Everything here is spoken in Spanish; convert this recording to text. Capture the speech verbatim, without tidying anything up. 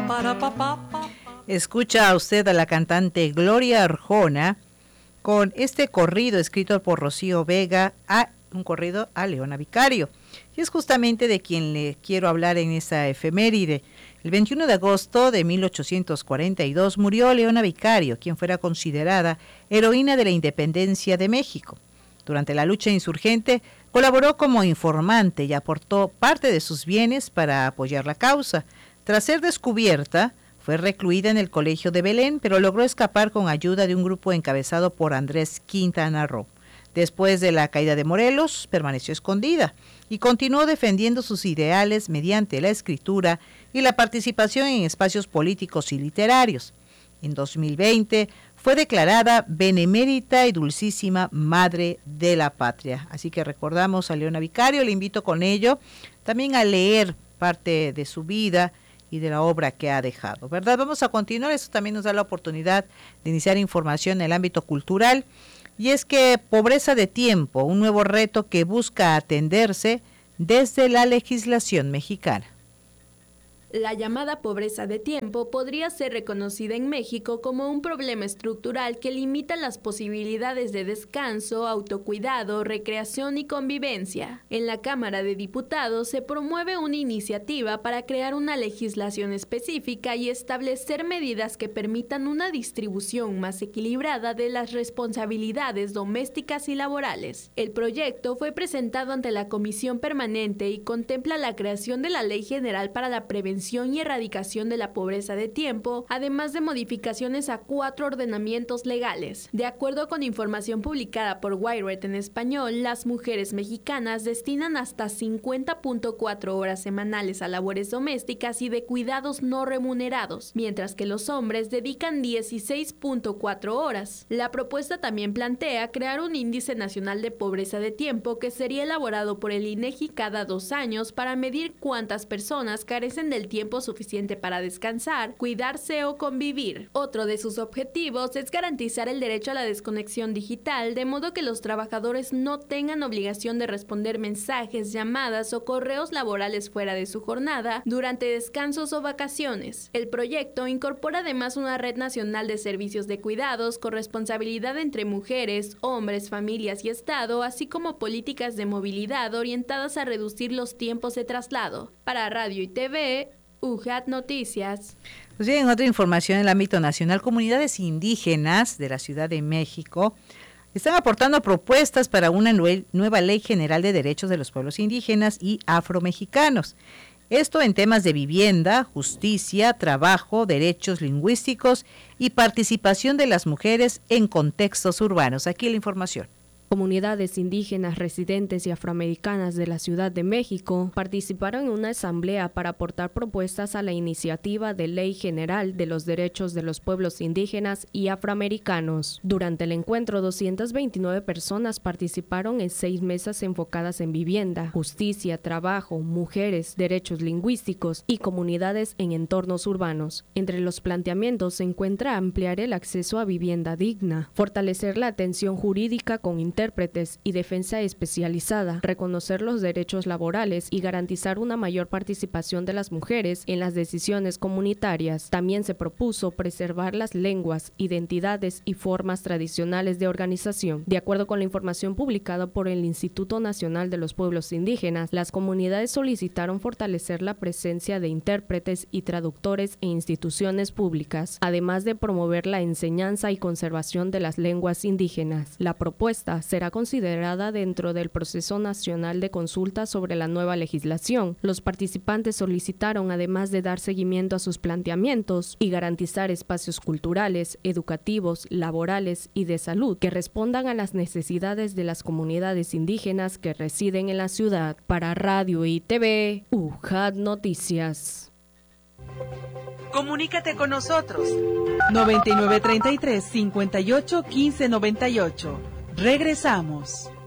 Escucha usted a la cantante Gloria Arjona con este corrido escrito por Rocío Vega, a, un corrido a Leona Vicario. Y es justamente de quien le quiero hablar en esta efeméride. El veintiuno de agosto de mil ochocientos cuarenta y dos murió Leona Vicario, quien fuera considerada heroína de la independencia de México. Durante la lucha insurgente, colaboró como informante y aportó parte de sus bienes para apoyar la causa. Tras ser descubierta, fue recluida en el Colegio de Belén, pero logró escapar con ayuda de un grupo encabezado por Andrés Quintana Roo. Después de la caída de Morelos, permaneció escondida y continuó defendiendo sus ideales mediante la escritura y la participación en espacios políticos y literarios. En dos mil veinte fue declarada Benemérita y Dulcísima Madre de la Patria. Así que recordamos a Leona Vicario, le invito con ello también a leer parte de su vida y de la obra que ha dejado, ¿verdad? Vamos a continuar, eso también nos da la oportunidad de iniciar información en el ámbito cultural, y es que pobreza de tiempo, un nuevo reto que busca atenderse desde la legislación mexicana. La llamada pobreza de tiempo podría ser reconocida en México como un problema estructural que limita las posibilidades de descanso, autocuidado, recreación y convivencia. En la Cámara de Diputados se promueve una iniciativa para crear una legislación específica y establecer medidas que permitan una distribución más equilibrada de las responsabilidades domésticas y laborales. El proyecto fue presentado ante la Comisión Permanente y contempla la creación de la Ley General para la Prevención y erradicación de la pobreza de tiempo, además de modificaciones a cuatro ordenamientos legales. De acuerdo con información publicada por Wired en español, las mujeres mexicanas destinan hasta cincuenta punto cuatro horas semanales a labores domésticas y de cuidados no remunerados, mientras que los hombres dedican dieciséis punto cuatro horas. La propuesta también plantea crear un índice nacional de pobreza de tiempo que sería elaborado por el INEGI cada dos años para medir cuántas personas carecen del tiempo suficiente para descansar, cuidarse o convivir. Otro de sus objetivos es garantizar el derecho a la desconexión digital, de modo que los trabajadores no tengan obligación de responder mensajes, llamadas o correos laborales fuera de su jornada durante descansos o vacaciones. El proyecto incorpora además una red nacional de servicios de cuidados, corresponsabilidad entre mujeres, hombres, familias y Estado, así como políticas de movilidad orientadas a reducir los tiempos de traslado. Para Radio y T V, U J A T Noticias. Pues bien, en otra información en el ámbito nacional, comunidades indígenas de la Ciudad de México están aportando propuestas para una nue- nueva ley general de derechos de los pueblos indígenas y afromexicanos. Esto en temas de vivienda, justicia, trabajo, derechos lingüísticos y participación de las mujeres en contextos urbanos. Aquí la información. Comunidades indígenas residentes y afroamericanas de la Ciudad de México participaron en una asamblea para aportar propuestas a la iniciativa de Ley General de los Derechos de los Pueblos Indígenas y Afroamericanos. Durante el encuentro, doscientas veintinueve personas participaron en seis mesas enfocadas en vivienda, justicia, trabajo, mujeres, derechos lingüísticos y comunidades en entornos urbanos. Entre los planteamientos se encuentra ampliar el acceso a vivienda digna, fortalecer la atención jurídica con intérpretes y defensa especializada, reconocer los derechos laborales y garantizar una mayor participación de las mujeres en las decisiones comunitarias. También se propuso preservar las lenguas, identidades y formas tradicionales de organización. De acuerdo con la información publicada por el Instituto Nacional de los Pueblos Indígenas, las comunidades solicitaron fortalecer la presencia de intérpretes y traductores en instituciones públicas, además de promover la enseñanza y conservación de las lenguas indígenas. La propuesta será considerada dentro del proceso nacional de consulta sobre la nueva legislación. Los participantes solicitaron, además de dar seguimiento a sus planteamientos y garantizar espacios culturales, educativos, laborales y de salud que respondan a las necesidades de las comunidades indígenas que residen en la ciudad. Para Radio y T V, U J A T Noticias. Comunícate con nosotros. noventa y nueve treinta y tres, cincuenta y ocho, quince noventa y ocho. Regresamos.